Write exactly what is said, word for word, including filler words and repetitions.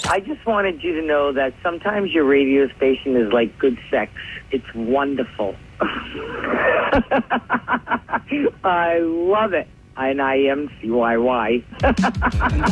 I just wanted you to know that sometimes your radio station is like good sex. It's wonderful. I love it. And I am C Y Y.